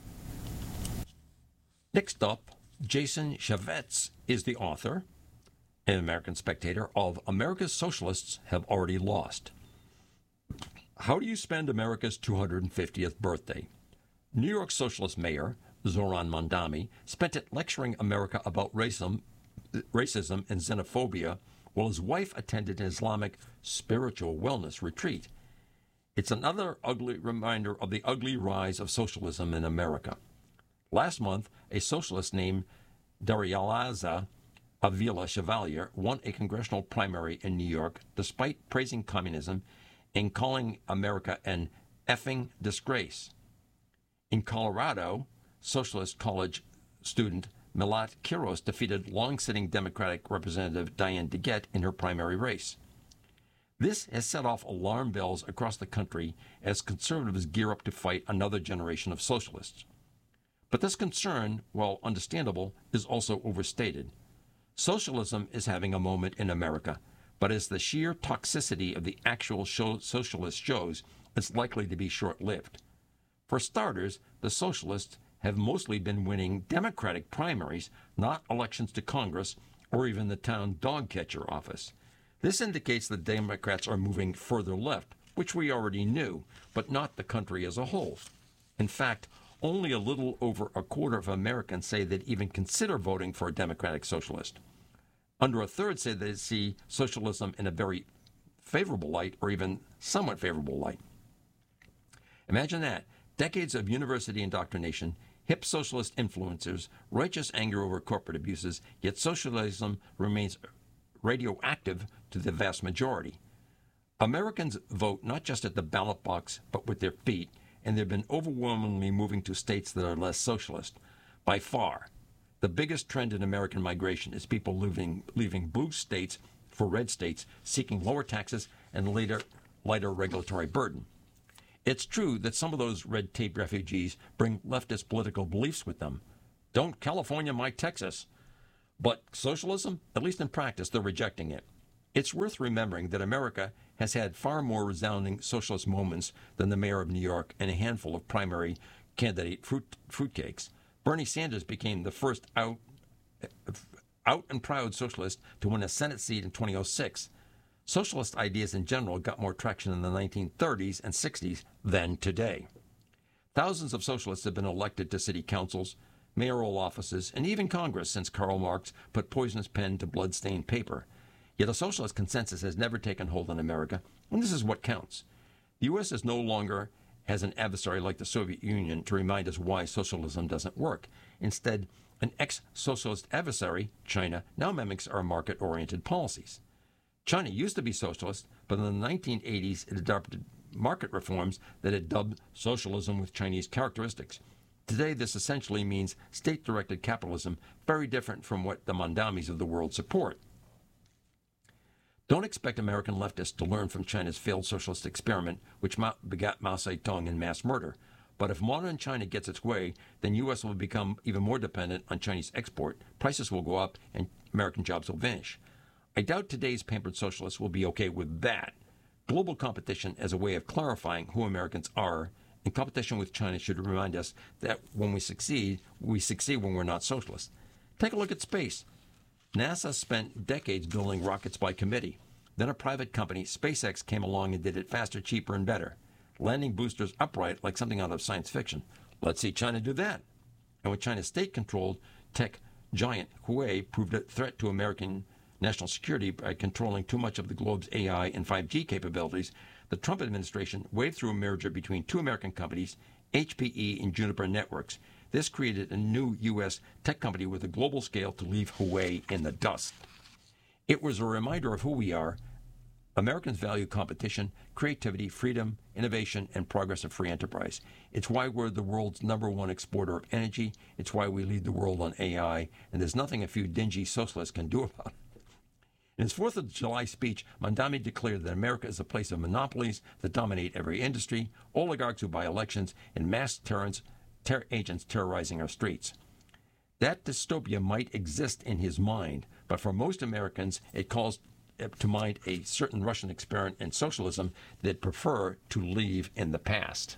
Next up, Jason Chaffetz is the author, an American Spectator, of America's Socialists Have Already Lost. How do you spend America's two hundred fiftieth birthday? New York Socialist Mayor Zoran Mondani spent it lecturing America about racism racism and xenophobia while his wife attended an Islamic spiritual wellness retreat. It's another ugly reminder of the ugly rise of socialism in America. Last month, a socialist named Dariyalaza Avila Chevalier won a congressional primary in New York despite praising communism and calling America an effing disgrace. In Colorado, Socialist College student Milat Kiros defeated long-sitting Democratic Representative Diane DeGette in her primary race. This has set off alarm bells across the country as conservatives gear up to fight another generation of socialists. But this concern, while understandable, is also overstated. Socialism is having a moment in America, but as the sheer toxicity of the actual show socialist shows, it's likely to be short-lived. For starters, the socialists have mostly been winning Democratic primaries, not elections to Congress or even the town dog catcher office. This indicates that Democrats are moving further left, which we already knew, but not the country as a whole. In fact, only a little over a quarter of Americans say they'd even consider voting for a Democratic socialist. Under a third say they see socialism in a very favorable light or even somewhat favorable light. Imagine that. Decades of university indoctrination, hip socialist influencers, righteous anger over corporate abuses, yet socialism remains radioactive to the vast majority. Americans vote not just at the ballot box, but with their feet, and they've been overwhelmingly moving to states that are less socialist. By far, the biggest trend in American migration is people leaving, leaving blue states for red states, seeking lower taxes and later, lighter regulatory burden. It's true that some of those red tape refugees bring leftist political beliefs with them. Don't California my Texas. But socialism, at least in practice, they're rejecting it. It's worth remembering that America has had far more resounding socialist moments than the mayor of New York and a handful of primary candidate fruit fruitcakes. Bernie Sanders became the first out, out and proud socialist to win a Senate seat in two thousand six. Socialist ideas in general got more traction in the nineteen thirties and sixties than today. Thousands of socialists have been elected to city councils, mayoral offices, and even Congress since Karl Marx put poisonous pen to blood-stained paper. Yet a socialist consensus has never taken hold in America, and this is what counts. The U S is no longer has an adversary like the Soviet Union to remind us why socialism doesn't work. Instead, an ex-socialist adversary, China, now mimics our market-oriented policies. China used to be socialist, but in the nineteen eighties it adopted market reforms that it dubbed socialism with Chinese characteristics. Today, this essentially means state-directed capitalism, very different from what the Mandamis of the world support. Don't expect American leftists to learn from China's failed socialist experiment, which begat Mao Zedong and mass murder. But if modern China gets its way, then U S will become even more dependent on Chinese export, prices will go up, and American jobs will vanish. I doubt today's pampered socialists will be okay with that. Global competition as a way of clarifying who Americans are, and competition with China should remind us that when we succeed, we succeed when we're not socialists. Take a look at space. NASA spent decades building rockets by committee. Then a private company, SpaceX, came along and did it faster, cheaper, and better, landing boosters upright like something out of science fiction. Let's see China do that. And when China's state-controlled tech giant Huawei proved a threat to American national security by controlling too much of the globe's A I and five G capabilities, the Trump administration waved through a merger between two American companies, H P E and Juniper Networks. This created a new U S tech company with a global scale to leave Huawei in the dust. It was a reminder of who we are. Americans value competition, creativity, freedom, innovation, and progress of free enterprise. It's why we're the world's number one exporter of energy. It's why we lead the world on A I, and there's nothing a few dingy socialists can do about it. In his fourth of July speech, Mandami declared that America is a place of monopolies that dominate every industry, oligarchs who buy elections, and mass terrorist terror agents terrorizing our streets. That dystopia might exist in his mind, but for most Americans, it calls to mind a certain Russian experiment in socialism that prefer to leave in the past.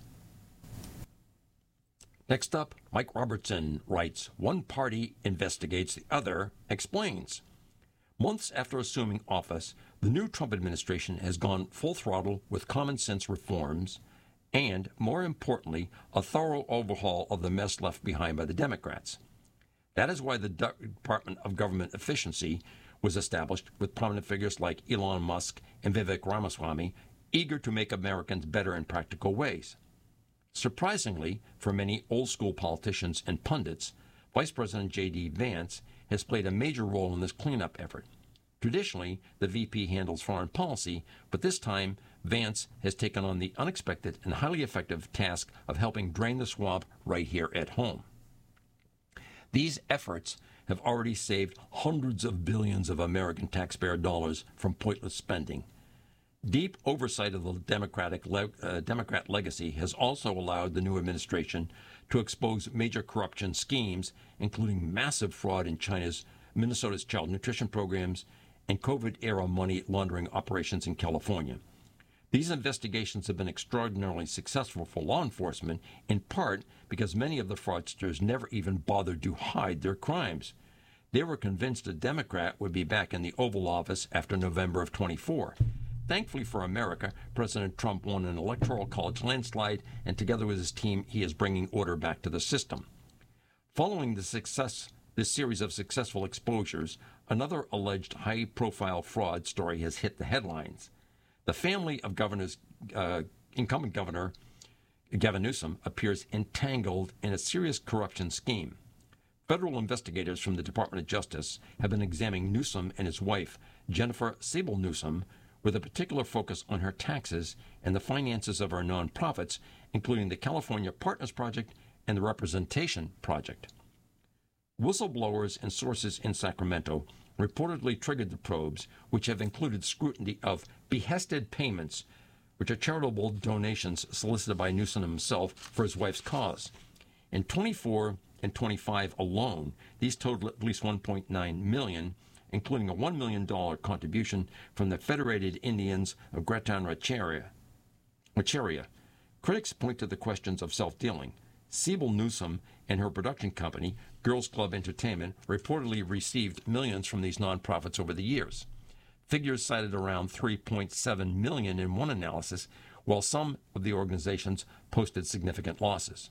Next up, Mike Robertson writes, "One party investigates, the other explains." Months after assuming office, the new Trump administration has gone full throttle with common sense reforms and, more importantly, a thorough overhaul of the mess left behind by the Democrats. That is why the Department of Government Efficiency was established with prominent figures like Elon Musk and Vivek Ramaswamy, eager to make Americans better in practical ways. Surprisingly, for many old-school politicians and pundits, Vice President J D Vance has played a major role in this cleanup effort. Traditionally, the V P handles foreign policy, but this time, Vance has taken on the unexpected and highly effective task of helping drain the swamp right here at home. These efforts have already saved hundreds of billions of American taxpayer dollars from pointless spending. Deep oversight of the Democratic le- uh, Democrat legacy has also allowed the new administration to expose major corruption schemes, including massive fraud in China's Minnesota's child nutrition programs and COVID-era money laundering operations in California. These investigations have been extraordinarily successful for law enforcement, in part because many of the fraudsters never even bothered to hide their crimes. They were convinced a Democrat would be back in the Oval Office after November of twenty-four. Thankfully for America, President Trump won an electoral college landslide, and together with his team, he is bringing order back to the system. Following the success, this series of successful exposures, another alleged high-profile fraud story has hit the headlines. The family of governor's uh, incumbent governor Gavin Newsom appears entangled in a serious corruption scheme. Federal investigators from the Department of Justice have been examining Newsom and his wife, Jennifer Sable Newsom, with a particular focus on her taxes and the finances of her nonprofits, including the California Partners Project and the Representation Project. Whistleblowers and sources in Sacramento reportedly triggered the probes, which have included scrutiny of behested payments, which are charitable donations solicited by Newsom himself for his wife's cause. In twenty-four and twenty-five alone, these total at least one point nine million dollars, including a one million dollars contribution from the Federated Indians of Gratan Racheria. Racheria. Critics point to the questions of self-dealing. Siebel Newsom and her production company, Girls Club Entertainment, reportedly received millions from these nonprofits over the years. Figures cited around three point seven million dollars in one analysis, while some of the organizations posted significant losses.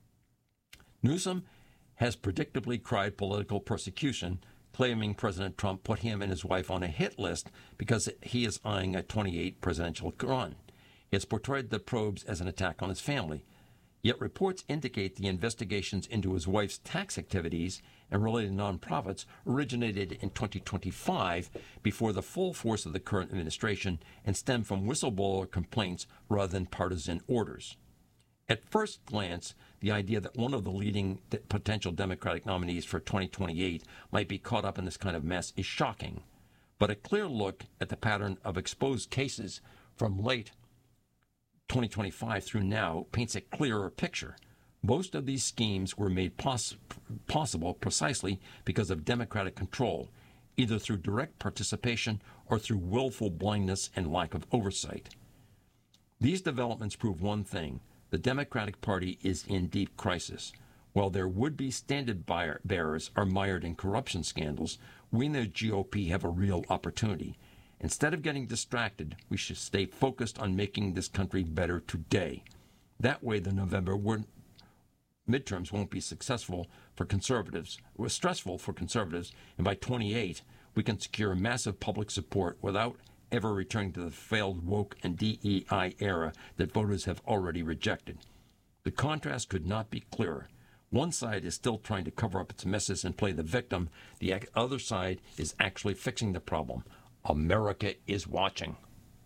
Newsom has predictably cried political persecution, claiming President Trump put him and his wife on a hit list because he is eyeing a twenty-eight presidential run. He has portrayed the probes as an attack on his family. Yet reports indicate the investigations into his wife's tax activities and related nonprofits originated in twenty twenty-five before the full force of the current administration and stem from whistleblower complaints rather than partisan orders. At first glance, the idea that one of the leading potential Democratic nominees for twenty twenty-eight might be caught up in this kind of mess is shocking. But a clear look at the pattern of exposed cases from late twenty twenty-five through now paints a clearer picture. Most of these schemes were made poss- possible precisely because of Democratic control, either through direct participation or through willful blindness and lack of oversight. These developments prove one thing: the Democratic Party is in deep crisis. While their would-be standard bearers are mired in corruption scandals, we in the G O P have a real opportunity. Instead of getting distracted, we should stay focused on making this country better today. That way the November midterms won't be successful for conservatives, or stressful for conservatives, and by twenty-eight, we can secure massive public support without ever returning to the failed woke and D E I era that voters have already rejected. The contrast could not be clearer. One side is still trying to cover up its messes and play the victim. The other side is actually fixing the problem. America is watching.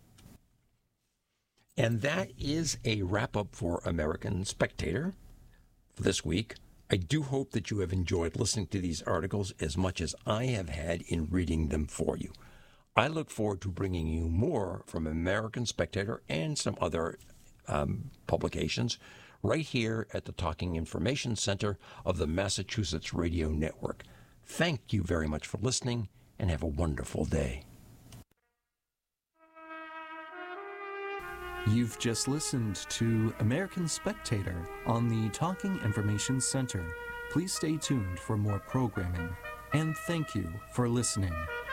And that is a wrap-up for American Spectator for this week. I do hope that you have enjoyed listening to these articles as much as I have had in reading them for you. I look forward to bringing you more from American Spectator and some other um, publications right here at the Talking Information Center of the Massachusetts Radio Network. Thank you very much for listening, and have a wonderful day. You've just listened to American Spectator on the Talking Information Center. Please stay tuned for more programming, and thank you for listening.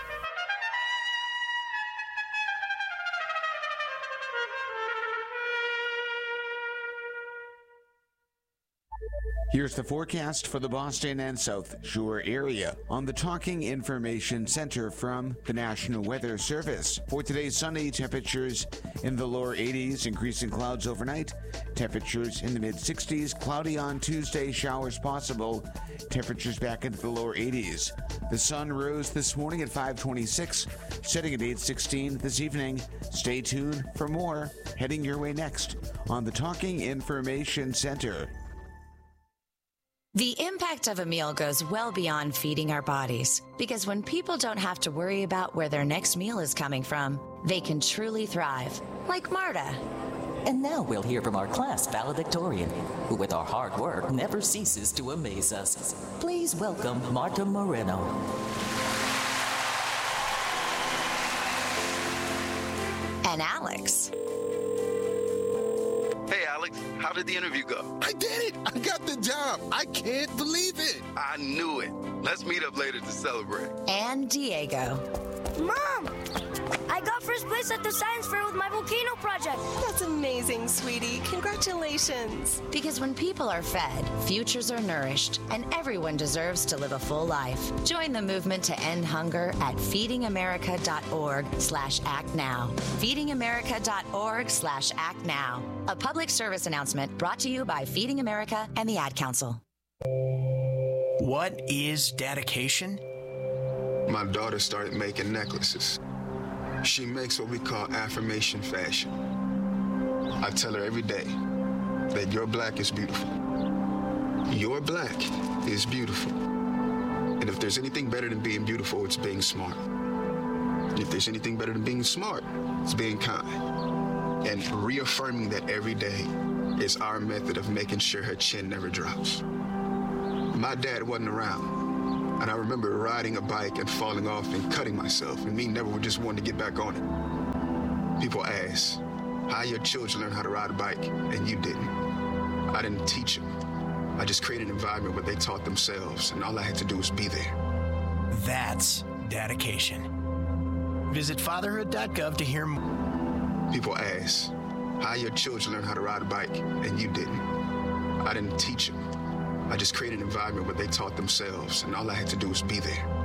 Here's the forecast for the Boston and South Shore area on the Talking Information Center from the National Weather Service. For today's sunny, temperatures in the lower eighties, increasing clouds overnight. Temperatures in the mid-sixties, cloudy on Tuesday, showers possible. Temperatures back into the lower eighties. The sun rose this morning at five twenty-six, setting at eight sixteen this evening. Stay tuned for more heading your way next on the Talking Information Center. The impact of a meal goes well beyond feeding our bodies, because when people don't have to worry about where their next meal is coming from, they can truly thrive, like Marta. And now we'll hear from our class valedictorian, who with our hard work never ceases to amaze us. Please welcome Marta Moreno. And Alex. Hey, Alex, how did the interview go? I did it! I got the job! I can't believe it! I knew it. Let's meet up later to celebrate. And Diego. Mom! I got first place at the science fair with my volcano project. That's amazing, sweetie. Congratulations. Because when people are fed, futures are nourished, and everyone deserves to live a full life. Join the movement to end hunger at feedingamerica.org slash act now. feedingamerica.org slash act now. A public service announcement brought to you by Feeding America and the Ad Council. What is dedication? My daughter started making necklaces. She makes what we call affirmation fashion. I tell her every day that your black is beautiful. Your black is beautiful. And if there's anything better than being beautiful, it's being smart. If there's anything better than being smart, it's being kind. And reaffirming that every day is our method of making sure her chin never drops. My dad wasn't around, and I remember riding a bike and falling off and cutting myself, and me never just wanting to get back on it. People ask, how your children learn how to ride a bike, and you didn't. I didn't teach them. I just created an environment where they taught themselves, and all I had to do was be there. That's dedication. Visit fatherhood dot gov to hear more. People ask, how your children learn how to ride a bike, and you didn't. I didn't teach them. I just created an environment where they taught themselves, and all I had to do was be there.